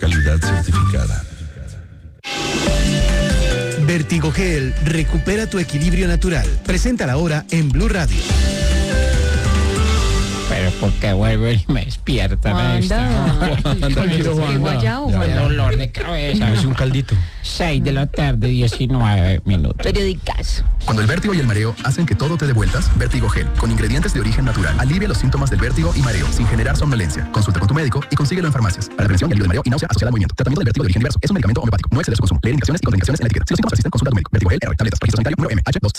Calidad certificada. Vertigogel recupera tu equilibrio natural. Preséntala ahora en Blue Radio. Pero porque vuelve y me despierta. Dolor de cabeza. Es un caldito. 6 de la tarde, 19 minutos. Periodicazo. Cuando el vértigo y el mareo hacen que todo te dé vueltas, Vertigogel, con ingredientes de origen natural, alivia los síntomas del vértigo y mareo sin generar somnolencia. Consulta con tu médico y consíguelo en farmacias. Para prevención y alivio del mareo y náusea asociada al movimiento. Tratamiento del vértigo de origen diverso. Es un medicamento homeopático. No excede su consumo. Leer indicaciones y contraindicaciones en la etiqueta. Si los síntomas persisten, consulta a tu médico. Vertigogel, tabletas. Registro sanitario número MH2